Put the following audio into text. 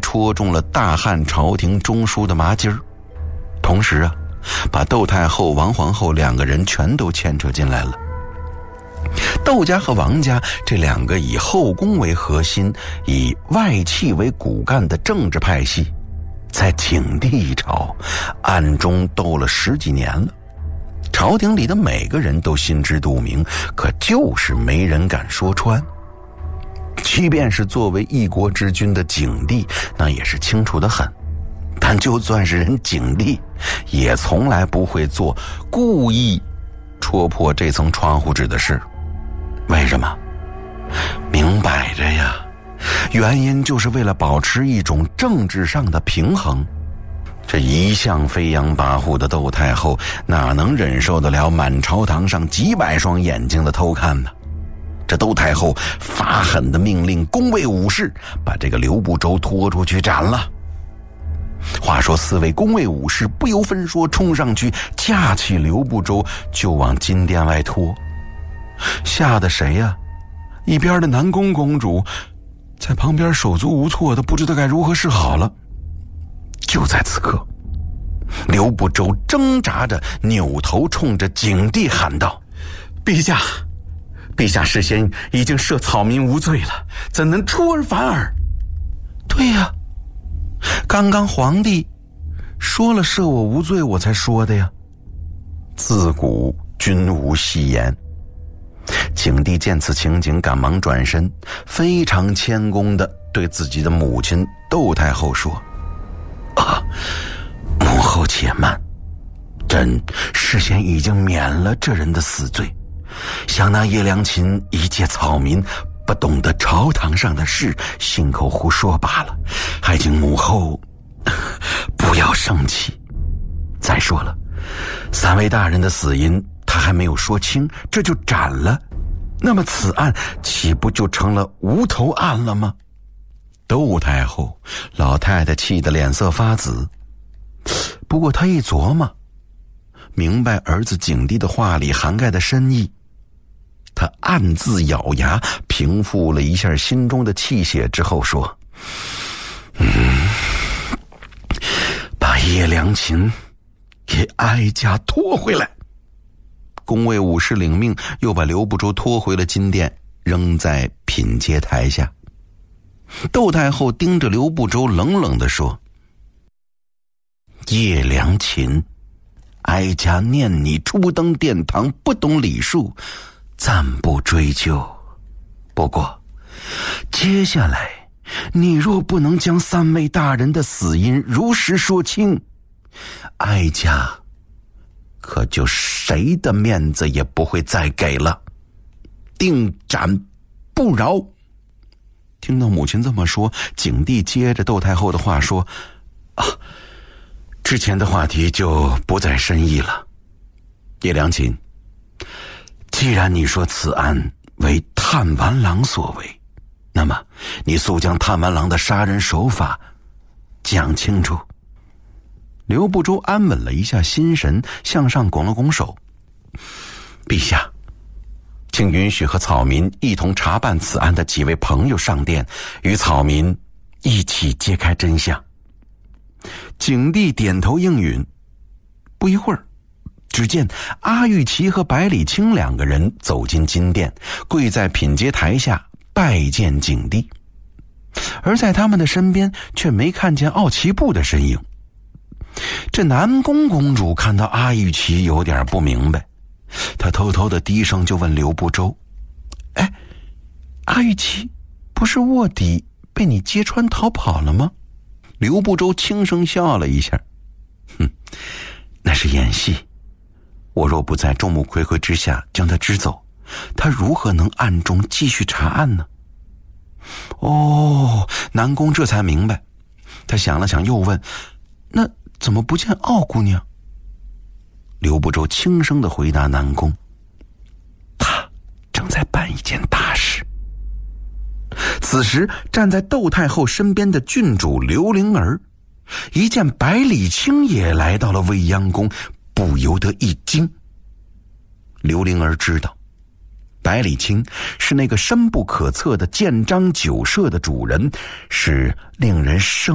戳中了大汉朝廷中枢的麻筋儿，同时啊，把窦太后、王皇后两个人全都牵扯进来了。窦家和王家这两个以后宫为核心、以外戚为骨干的政治派系，在景帝一朝暗中斗了10几年了。朝廷里的每个人都心知肚明，可就是没人敢说穿。即便是作为一国之君的景帝，那也是清楚得很。但就算是人景帝，也从来不会做故意戳破这层窗户纸的事。为什么？明摆着呀，原因就是为了保持一种政治上的平衡。这一向飞扬跋扈的窦太后，哪能忍受得了满朝堂上几百双眼睛的偷看呢？这窦太后发狠地命令宫卫武士把这个刘不周拖出去斩了。话说4位宫卫武士不由分说冲上去，架起刘不周就往金殿外拖，吓得谁呀？一边的南宫公主在旁边手足无措的不知道该如何是好了。就在此刻，刘不周挣扎着扭头冲着景帝喊道：“陛下事先已经赦草民无罪了，怎能出尔反尔？”对呀，刚刚皇帝说了赦我无罪，我才说的呀。自古君无戏言。景帝见此情景，赶忙转身，非常谦恭地对自己的母亲窦太后说：“啊，母后且慢，朕事先已经免了这人的死罪。像那叶良禽一介草民，不懂得朝堂上的事，信口胡说罢了，还请母后不要生气。再说了，3位大人的死因他还没有说清，这就斩了，那么此案岂不就成了无头案了吗？”窦太后老太太气得脸色发紫，不过她一琢磨，明白儿子景帝的话里涵盖的深意，她暗自咬牙，平复了一下心中的气血之后说：“把叶良禽给哀家拖回来。”宫卫武士领命，又把刘不周拖回了金殿，扔在品阶台下。窦太后盯着刘不周冷冷地说：“叶良禽，哀家念你初登殿堂，不懂礼数，暂不追究。不过接下来你若不能将3位大人的死因如实说清，哀家可就谁的面子也不会再给了，定斩不饶。”听到母亲这么说，景帝接着窦太后的话说：“啊，之前的话题就不再深议了。叶良禽，既然你说此案为探丸郎所为，那么你速将探丸郎的杀人手法讲清楚。”刘不周安稳了一下心神，向上拱了拱手：“陛下，请允许和草民一同查办此案的几位朋友上殿，与草民一起揭开真相。”景帝点头应允。不一会儿，只见阿玉琪和百里清2个人走进金殿，跪在品阶台下拜见景帝。而在他们的身边却没看见奥奇布的身影。这南宫公主看到阿玉琪有点不明白，她偷偷的低声就问刘不周：“哎，阿玉琪不是卧底被你揭穿逃跑了吗？”刘不周轻声笑了一下：“那是演戏。我若不在众目睽睽之下将他支走，他如何能暗中继续查案呢？”哦，南宫这才明白。他想了想又问：“那怎么不见奥姑娘？”刘不周轻声地回答南宫：“他正在办一件大事。”此时站在窦太后身边的郡主刘灵儿一见百里清也来到了未央宫，不由得一惊。刘灵儿知道百里清是那个深不可测的建章酒社的主人，是令人生